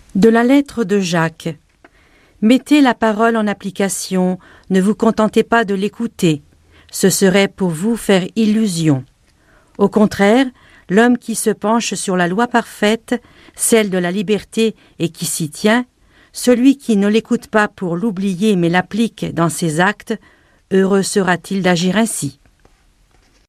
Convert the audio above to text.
De la lettre de Jacques. Mettez la parole en application, ne vous contentez pas de l'écouter. Ce serait pour vous faire illusion. Au contraire, l'homme qui se penche sur la loi parfaite, celle de la liberté et qui s'y tient, celui qui ne l'écoute pas pour l'oublier mais l'applique dans ses actes, heureux sera-t-il d'agir ainsi.